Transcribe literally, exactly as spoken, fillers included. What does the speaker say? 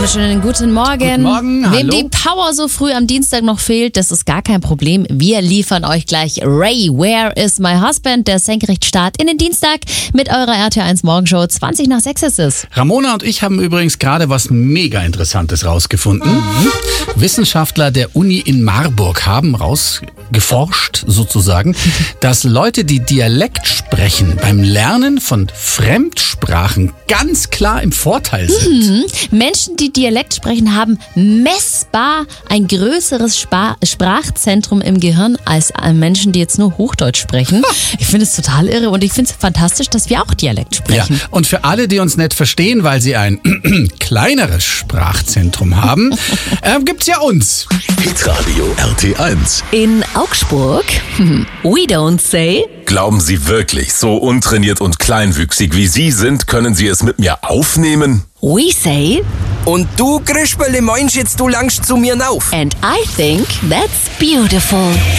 wunderschönen guten Morgen. Guten Morgen, hallo. Wem die Power so früh am Dienstag noch fehlt, das ist gar kein Problem. Wir liefern euch gleich Ray, Where is my husband? Der Senkrechtstart in den Dienstag mit eurer R T eins Morgenshow. zwanzig nach sechs ist es. Ramona und ich haben übrigens gerade was mega Interessantes rausgefunden. Mhm. Wissenschaftler der Uni in Marburg haben rausgeforscht, sozusagen, dass Leute, die Dialekt sprechen, beim Lernen von Fremdsprachen ganz klar im Vorteil sind. Mhm. Menschen, die Dialekt sprechen, haben messbar ein größeres Spa- Sprachzentrum im Gehirn als Menschen, die jetzt nur Hochdeutsch sprechen. Ich finde es total irre und ich finde es fantastisch, dass wir auch Dialekt sprechen. Ja, und für alle, die uns nicht verstehen, weil sie ein kleineres Sprachzentrum haben, äh, gibt's ja uns. Hitradio R T eins. In Augsburg, we don't say. Glauben Sie wirklich, so untrainiert und kleinwüchsig wie Sie sind, können Sie es mit mir aufnehmen? We say. Und du, Grischbele, meinst jetzt, du langst zu mir auf? And I think that's beautiful.